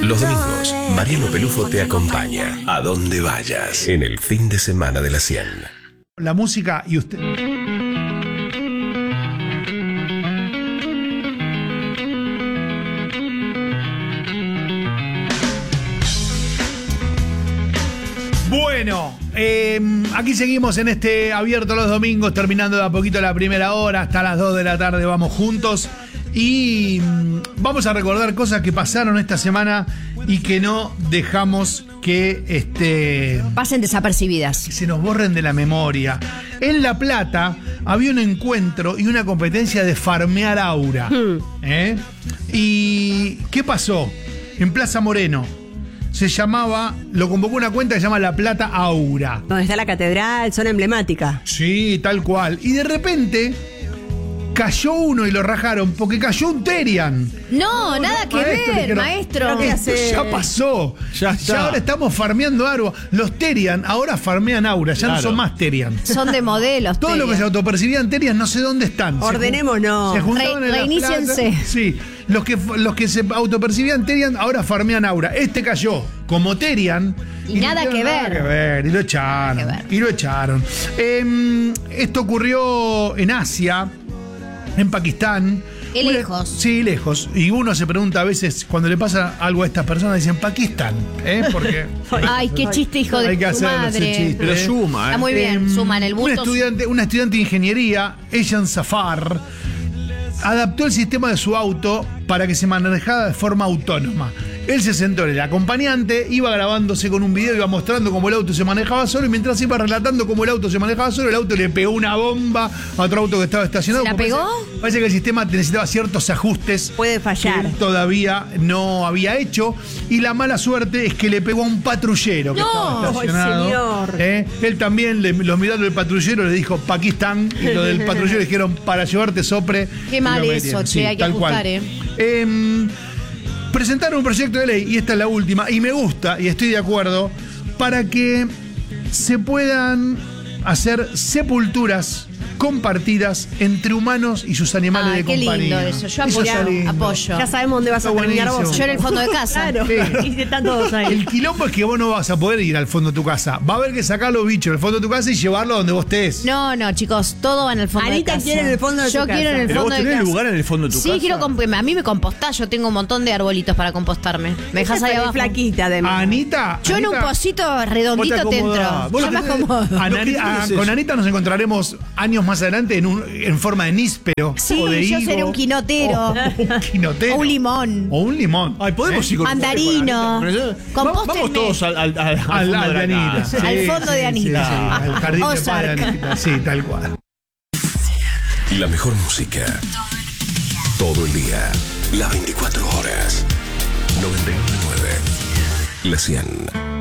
Los domingos, Mariano Pelufo te acompaña a donde vayas en el fin de semana de la 100. La música y usted... Bueno, aquí seguimos en este abierto los domingos, terminando de a poquito la primera hora, hasta las 2 de la tarde vamos juntos y vamos a recordar cosas que pasaron esta semana y que no dejamos que pasen desapercibidas, que se nos borren de la memoria. En La Plata había un encuentro y una competencia de farmear aura. ¿Y qué pasó? En Plaza Moreno. Se llamaba, lo convocó una cuenta que se llama La Plata Aura. Donde está la catedral, zona emblemática. Sí, tal cual. Y de repente cayó uno y lo rajaron porque cayó un Terian. No, nada que ver, maestro. Esto ya pasó. Ya ahora estamos farmeando aura. Los Terian ahora farmean aura, ya no son más Terian. Son de modelos. Todo lo que se autopercibían Terian, no sé dónde están. Ordenémonos. Se juntaban en la reiníciense. plaza. Sí. Los que se autopercibían Terian ahora farmean aura. Este cayó como Terian. Y nada que ver. Y lo echaron. Esto ocurrió en Asia, en Pakistán. Qué lejos. Sí, lejos. Y uno se pregunta a veces, cuando le pasa algo a estas personas, dicen Pakistán. Porque ay, qué chiste, hijo de hay que tu hacerlo, madre. ese chiste. Pero suma, Está muy bien, suma en el Una busto. estudiante de ingeniería, Ejan Safar, adaptó el sistema de su auto para que se manejara de forma autónoma. Él se sentó en el acompañante, iba grabándose con un video, iba mostrando cómo el auto se manejaba solo, y mientras iba relatando cómo el auto se manejaba solo, el auto le pegó una bomba a otro auto que estaba estacionado. ¿La pegó? Parece que el sistema necesitaba ciertos ajustes. Puede fallar. Que él todavía no había hecho. Y la mala suerte es que le pegó a un patrullero que estaba estacionado. Señor. Él también, los mirando del patrullero, le dijo Pakistán, y lo del patrullero le dijeron para llevarte sopre. Qué mal eso, che, hay que ajustar, Presentaron un proyecto de ley, y esta es la última, y me gusta, y estoy de acuerdo, para que se puedan hacer sepulturas compartidas entre humanos y sus animales de qué compañía. lindo eso. Yo apoyo. Ya sabemos dónde vas a Está terminar vos. buenísimo. Yo en el fondo de casa. Claro. Sí. Y están todos ahí. El quilombo es que vos no vas a poder ir al fondo de tu casa. Va a haber que sacar los bichos del fondo de tu casa y llevarlos donde vos estés. No, chicos, todo va en el fondo Anita de casa. quiere en el fondo de tu Yo casa. quiero en el Pero fondo vos de tenés casa. lugar en el fondo de tu casa. Sí, quiero a mí me compostás. Yo tengo un montón de arbolitos para compostarme. Me dejás ahí Ella abajo. flaquita, además. Anita. Yo en un pocito redondito te entro. Vos Yo lo me que- acomodo. Con Anita nos encontraremos años más adelante en forma de níspero. Sí, o de yo higo, seré un quinotero. un quinotero. O un limón. O un limón. Ay, podemos ir con Mandarino. Vamos Compóstenme. todos al Al fondo de de la Anita. casa. Al fondo de Anita. Sí, al jardín de paz de Ozark. Anita. Sí, tal cual. La mejor música. Todo el día. Las 24 horas. 99.9. La 100.